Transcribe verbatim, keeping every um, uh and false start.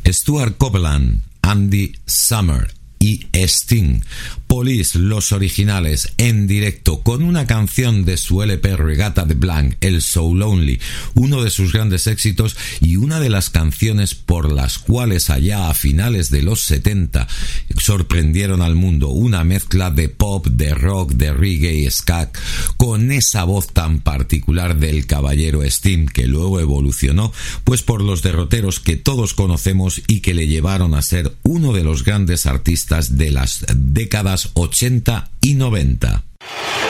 Stuart Copeland, Andy Summer y Sting. Police, los originales, en directo, con una canción de su L P Regatta de Blanc, el So Lonely, uno de sus grandes éxitos y una de las canciones por las cuales allá a finales de los setenta sorprendieron al mundo, una mezcla de pop, de rock, de reggae, ska, con esa voz tan particular del caballero Sting, que luego evolucionó pues por los derroteros que todos conocemos y que le llevaron a ser uno de los grandes artistas de las décadas ochenta y noventa.